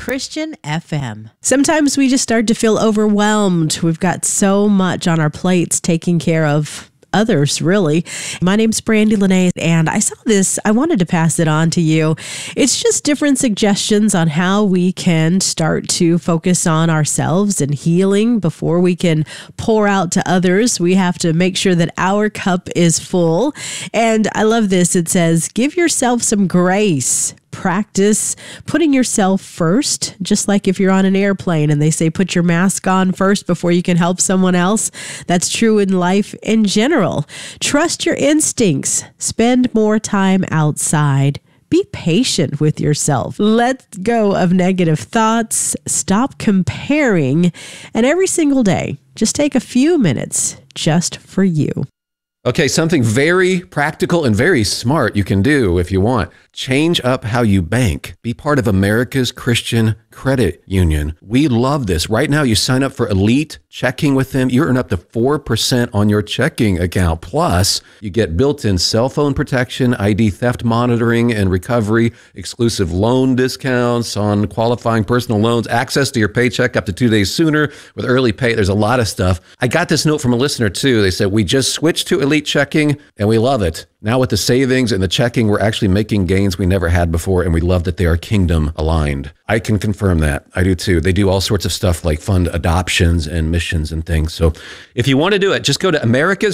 Christian FM. Sometimes we just start to feel overwhelmed. We've got so much on our plates taking care of others, really. My name's Brandy Lene, and I saw this. I wanted to pass it on to you. It's just different suggestions on how we can start to focus on ourselves and healing before we can pour out to others. We have to make sure that our cup is full. And I love this. It says, give yourself some grace. Practice putting yourself first, just like if you're on an airplane and they say put your mask on first before you can help someone else. That's true in life in general. Trust your instincts. Spend more time outside. Be patient with yourself. Let go of negative thoughts. Stop comparing. And every single day, just take a few minutes just for you. Okay, something very practical and very smart you can do if you want. Change up how you bank. Be part of America's Christian Credit Union. We love this. Right now, you sign up for Elite Checking with them. You earn up to 4% on your checking account. Plus, you get built-in cell phone protection, ID theft monitoring and recovery, exclusive loan discounts on qualifying personal loans, access to your paycheck up to 2 days sooner with early pay. There's a lot of stuff. I got this note from a listener, too. They said, we just switched to Elite Checking, and we love it. Now with the savings and the checking, we're actually making gains we never had before, and we love that they are kingdom aligned. I can confirm that. I do too. They do all sorts of stuff like fund adoptions and missions and things. So if you want to do it, just go to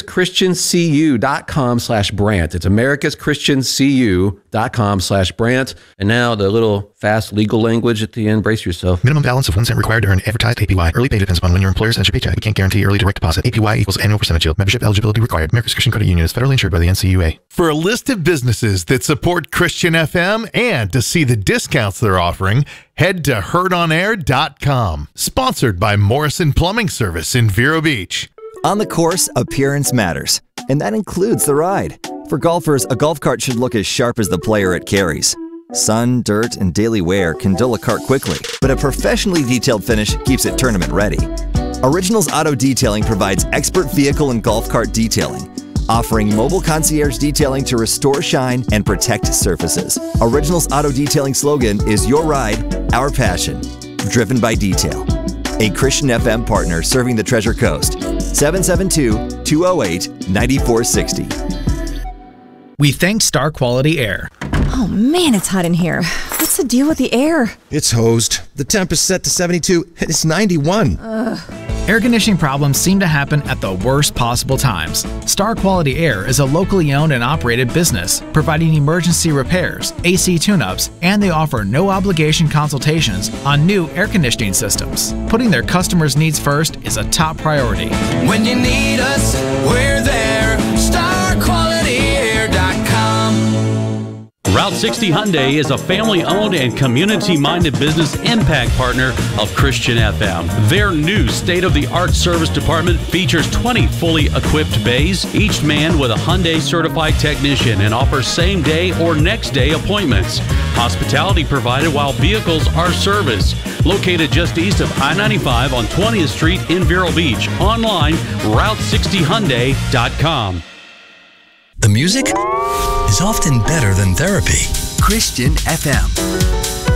americaschristiancu.com/Brant. It's americaschristiancu.com/Brant. And now the little fast legal language at the end. Brace yourself. Minimum balance of 1 cent required to earn advertised APY. Early pay depends upon when your employer sends your paycheck. We can't guarantee early direct deposit. APY equals annual percentage yield. Membership eligibility required. America's Christian Credit Union is federally insured by the NCUA. For a list of businesses that support Christian FM and to see the discounts they're offering, head to heardonair.com. Sponsored by Morrison Plumbing Service in Vero Beach. On the course, appearance matters, and that includes the ride. For golfers, a golf cart should look as sharp as the player it carries. Sun, dirt, and daily wear can dull a cart quickly, but a professionally detailed finish keeps it tournament ready. Originals Auto Detailing provides expert vehicle and golf cart detailing, offering mobile concierge detailing to restore shine and protect surfaces. Originals Auto Detailing slogan is your ride, our passion, driven by detail. A Christian FM partner serving the Treasure Coast. 772-208-9460. We thank Star Quality Air. Oh man, it's hot in here. What's the deal with the air? It's hosed. The temp is set to 72 and it's 91. Air conditioning problems seem to happen at the worst possible times. Star Quality Air is a locally owned and operated business, providing emergency repairs, AC tune-ups, and they offer no-obligation consultations on new air conditioning systems. Putting their customers' needs first is a top priority. When you need us, we're there. StarQualityAir.com. Route 60 Hyundai is a family-owned and community-minded business impact partner of Christian FM. Their new state-of-the-art service department features 20 fully equipped bays, each manned with a Hyundai-certified technician, and offers same-day or next-day appointments. Hospitality provided while vehicles are serviced. Located just east of I-95 on 20th Street in Vero Beach. Online, Route60Hyundai.com. The music is often better than therapy. Christian FM.